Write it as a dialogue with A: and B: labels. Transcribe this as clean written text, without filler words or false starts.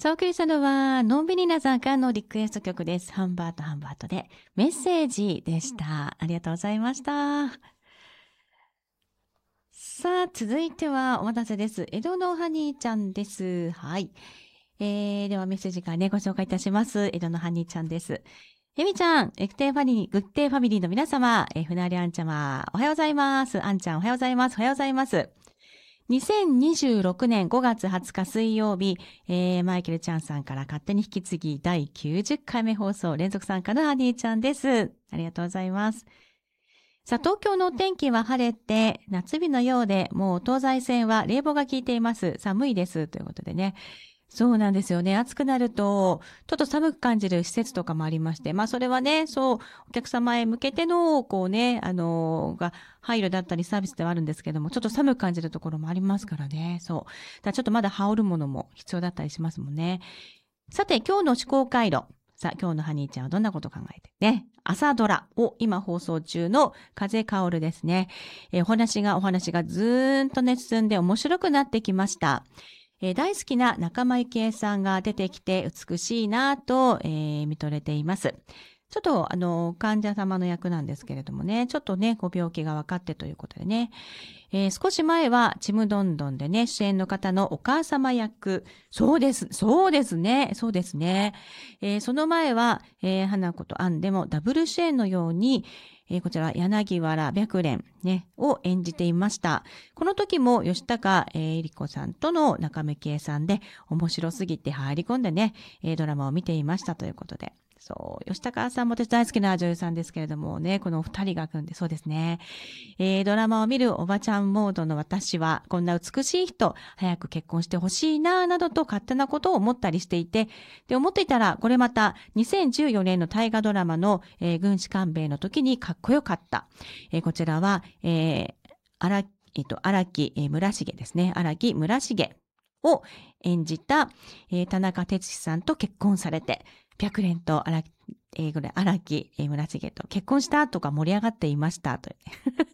A: さあ、お送りしたのは、のんびりなさんからのリクエスト曲です。ハンバートハンバートでメッセージでした。ありがとうございました。さあ、続いてはお待たせです。江戸のハニーちゃんです。はい。ではメッセージからね、ご紹介いたします。江戸のハニーちゃんです。エミちゃん、グッデイファミリーの皆様、船有あんちゃま、おはようございます。あんちゃん、おはようございます。おはようございます。2026年5月20日水曜日、マイケルちゃんさんから勝手に引き継ぎ第90回目放送連続参加のハニーちゃんです。ありがとうございます。さあ、東京のお天気は晴れて、夏日のようで、もう東西線は冷房が効いています。寒いです。ということでね。そうなんですよね。暑くなると、ちょっと寒く感じる施設とかもありまして、まあそれはね、そう、お客様へ向けての、こうね、配慮だったりサービスではあるんですけども、ちょっと寒く感じるところもありますからね。そう。だからちょっとまだ羽織るものも必要だったりしますもんね。さて、今日の思考回路。さあ、今日のハニーちゃんはどんなことを考えてね。朝ドラを今放送中の風薫るですね。お話がずーんとね、進んで面白くなってきました。大好きな仲間由紀恵さんが出てきて美しいなぁと、見とれています。ちょっと、患者様の役なんですけれどもね、ちょっとね、ご病気が分かってということでね、少し前は、ちむどんどんでね、主演の方のお母様役。そうです。そうですね。そうですね。その前は、花子とアンでもダブル主演のように、こちら、柳原白蓮ね、を演じていました。この時も、吉高えり子さんとの仲間系さんで、面白すぎて入り込んでね、ドラマを見ていましたということで。そう、吉高さんも私大好きな女優さんですけれどもね、このお二人が組んで、そうですね。ドラマを見るおばちゃんモードの私は、こんな美しい人、早く結婚してほしいな、などと勝手なことを思ったりしていて、で、思っていたら、これまた、2014年の大河ドラマの、軍師官兵衛の時にかっこよかった。こちらは、荒木村重ですね。荒木村重を演じた、田中哲司さんと結婚されて、白蓮と荒木村重と結婚したとか盛り上がっていましたと。